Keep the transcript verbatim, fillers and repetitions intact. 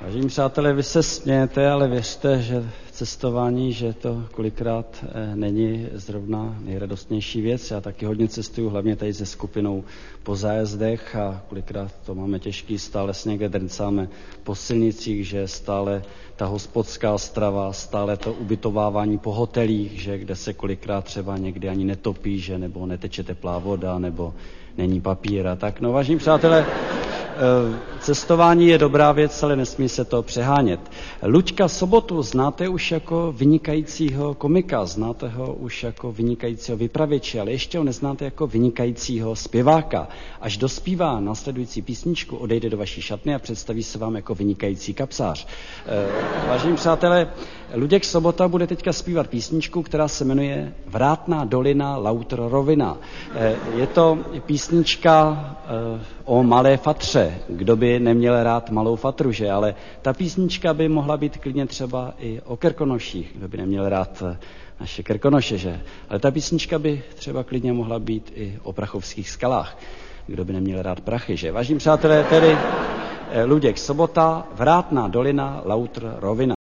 Vážení přátelé, vy se smějete, ale věřte, že cestování, že to kolikrát není zrovna nejradostnější věc. Já taky hodně cestuju, hlavně tady se skupinou po zájezdech a kolikrát to máme těžký, stále se někde drncáme po silnicích, že stále ta hospodská strava, stále to ubytovávání po hotelích, že kde se kolikrát třeba někdy ani netopí, že nebo neteče teplá voda, nebo není papír a tak. No, vážení přátelé, cestování je dobrá věc, ale nesmí se to přehánět. Luďka Sobotu znáte už jako vynikajícího komika, znáte ho už jako vynikajícího vypravěče, ale ještě ho neznáte jako vynikajícího zpěváka. Až dospívá následující písničku, odejde do vaší šatny a představí se vám jako vynikající kapsář. Vážení přátelé, Luděk Sobota bude teďka zpívat písničku, která se jmenuje Vrátná dolina, Lautr rovina. Je to písnička o malé fatře. Kdo by neměl rád malou fatru, že? Ale ta písnička by mohla být klidně třeba i o Krkonoších. Kdo by neměl rád naše Krkonoše, že? Ale ta písnička by třeba klidně mohla být i o prachovských skalách. Kdo by neměl rád prachy, že? Vážení přátelé, tedy Luděk Sobota, Vrátná dolina, Lautr rovina.